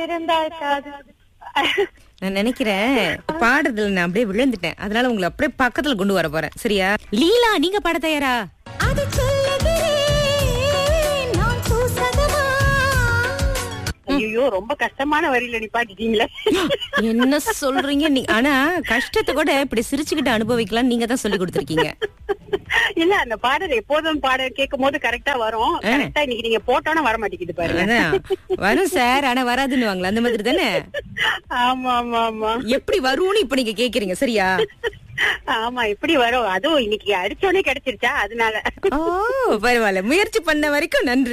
இருந்தால் காது. நான் நினைக்கிறேன் பாடுறதுல நான் அப்படியே விழுந்துட்டேன். அதனால உங்களை அப்படியே பக்கத்துல கொண்டு வர போறேன். சரியா? லீலா, நீங்க பாட தயாரா? ஐயோ, ரொம்ப கஷ்டமான வரியில நிப்பாட்டிட்டீங்களே. என்ன சொல்றீங்க நீ? ஆனா கஷ்டத்தை கூட இப்படி சிரிச்சுக்கிட்டு அனுபவிக்கலாம். நீங்க தான் சொல்லி கொடுத்திருக்கீங்க. இல்ல, அந்த பாடல் எப்போதும் பாடல் கேட்கும் போது கரெக்டா வரும். கரெக்டா இன்னைக்கு நீங்க போட்டோன்னா வர மாட்டேங்குது பாருங்க. அதான் வரும் சார், ஆனா வராதுன்னு வாங்களா, அந்த மாதிரி தானே? ஆமா ஆமா ஆமா. எப்படி வரும்னு இப்ப நீங்க கேக்குறீங்க. சரியா? ஆமா, எப்படி வரும்? அதுவும் இன்னைக்கு அடிச்சோடனே கிடைச்சிருச்சா, அதனால. ஓ, பரவாயில்ல. முயற்சி பண்ண வரைக்கும் நன்றி.